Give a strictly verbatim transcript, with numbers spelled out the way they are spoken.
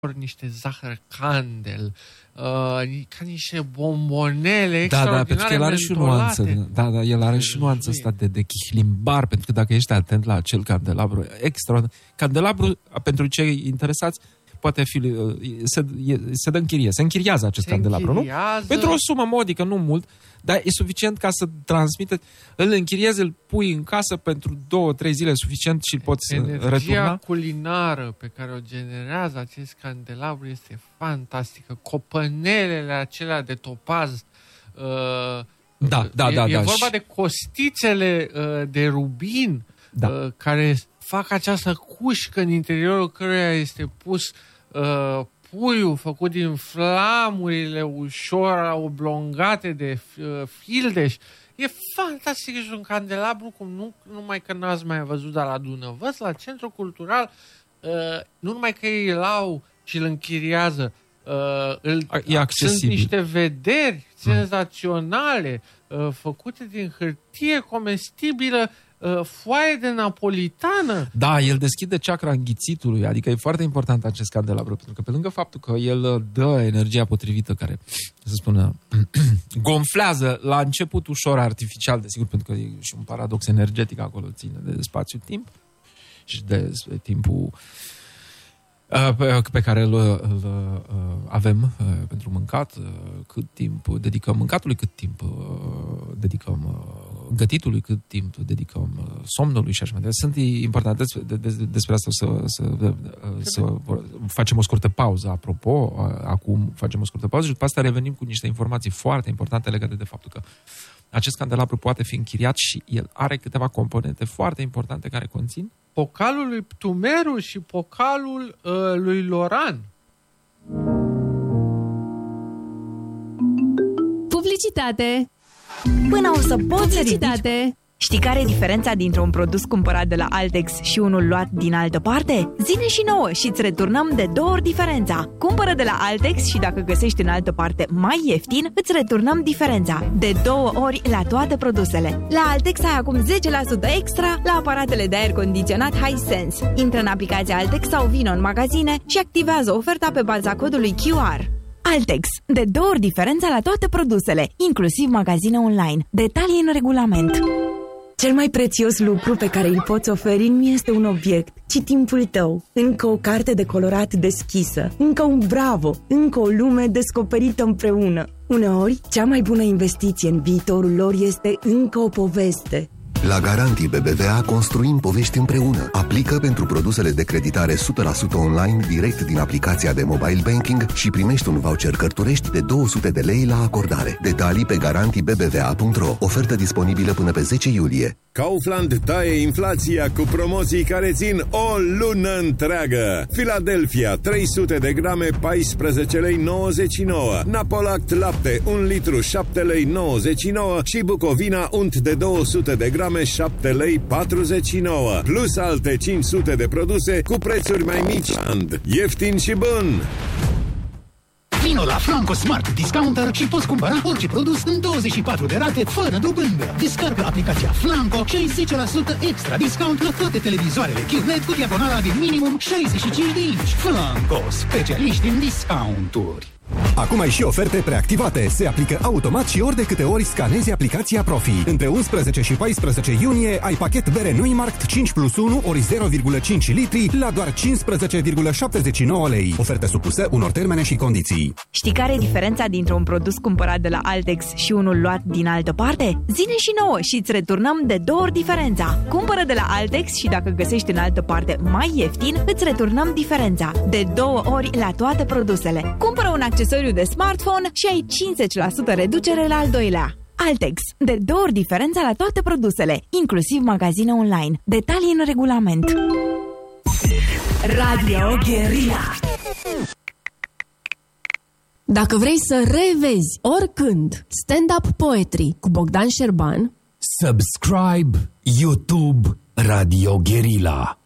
niște zahăr candel, uh, ca niște bombonele da, da, pentru că el are mentolate. și nuanță, da, da, el are și nuanța asta de, de chihlimbar, pentru că dacă ești atent la acel candelabru extra, candelabru, pentru cei interesați, poate fi, se, se dă în chirie, se închiriază acest se candelabru, închiriază. Nu? Pentru o sumă modică, nu mult, dar e suficient ca să transmite, îl închiriezi, îl pui în casă pentru două, trei zile, suficient și îl poți Energia returna. Energia culinară pe care o generează acest candelabru este fantastică. Copănelele acelea de topaz, uh, da, da, e, da, e da, vorba și... de costițele uh, de rubin, da. uh, care fac această cușcă în interiorul căruia este pus uh, puiul făcut din flamurile ușor oblongate de uh, fildeș. E fantastic, și un candelabru cum nu numai că n-ați mai văzut, dar la Dunăvăț, la Centrul Cultural, uh, nu numai că ei îl au și îl închiriază, uh, îl, e accesibil. Sunt niște vederi senzaționale uh, făcute din hârtie comestibilă, foaie de napolitană. Da, el deschide chakra înghițitului, adică e foarte important acest candelabru, pentru că pe lângă faptul că el dă energia potrivită care, să spună, gonflează la început ușor artificial, desigur, pentru că e și un paradox energetic acolo, ține de spațiu-timp și de timpul pe care îl, îl avem pentru mâncat, cât timp dedicăm mâncatului, cât timp dedicăm gătitului, cât timp dedicăm somnului și așa mai departe. Sunt importante de, de, despre asta să, să, să facem o scurtă pauză. Apropo, acum facem o scurtă pauză și după asta revenim cu niște informații foarte importante legate de faptul că acest candelabru poate fi închiriat și el are câteva componente foarte importante care conțin pocalul lui Ptumeru și pocalul uh, lui Loran. Publicitate. Până o să poți să ridici. Știi care e diferența dintre un produs cumpărat de la Altex și unul luat din altă parte? Zine și nouă și îți returnăm de două ori diferența. Cumpără de la Altex și dacă găsești în altă parte mai ieftin, îți returnăm diferența. De două ori la toate produsele. La Altex ai acum zece la sută extra la aparatele de aer condiționat Hisense. Intră în aplicația Altex sau vină în magazine și activează oferta pe baza codului Q R. Altex. De două ori diferența la toate produsele, inclusiv magazine online. Detalii în regulament. Cel mai prețios lucru pe care îl poți oferi nu este un obiect, ci timpul tău. Încă o carte de colorat deschisă, încă un bravo, încă o lume descoperită împreună. Uneori, cea mai bună investiție în viitorul lor este încă o poveste. La Garantii B B V A construim povești împreună. Aplică pentru produsele de creditare o sută la sută online direct din aplicația de mobile banking și primești un voucher Cărturești de două sute de lei la acordare. Detalii pe garantii b b v a punct r o. Ofertă disponibilă până pe zece iulie. Kaufland taie inflația cu promoții care țin o lună întreagă. Philadelphia trei sute de grame paisprezece lei nouăzeci și nouă, Napolact lapte un litru șapte lei nouăzeci și nouă și Bucovina unt de două sute de grame șapte lei patruzeci și nouă, plus alte cinci sute de produse cu prețuri mai mici. Ieftin și bun! Vino la Flanco Smart Discounter și poți cumpăra orice produs în douăzeci și patru de rate fără dobândă. Descarcă aplicația Flanco și ai zece la sută extra discount la toate televizoarele Q L E D cu diagonala de minimum șaizeci și cinci de inci. Flanco, specialiști în discounturi. Acum ai și oferte preactivate. Se aplică automat și ori de câte ori scanezi aplicația Profi. Între unsprezece și paisprezece iunie ai pachet bere Neumarkt cinci plus unu ori zero virgulă cinci litri la doar cincisprezece virgulă șaptezeci și nouă lei. Oferte supusă unor termene și condiții. Știi care e diferența dintre un produs cumpărat de la Altex și unul luat din altă parte? Zine și nouă și îți returnăm de două ori diferența. Cumpără de la Altex și dacă găsești în altă parte mai ieftin, îți returnăm diferența. De două ori la toate produsele. Cumpără un accesoriu de smartphone și ai cincizeci la sută reducere la al doilea. Altex. De două ori diferența la toate produsele, inclusiv magazine online. Detalii în regulament. Radio Guerilla. Dacă vrei să revezi oricând stand-up poetry cu Bogdan Șerban, subscribe YouTube Radio Guerilla.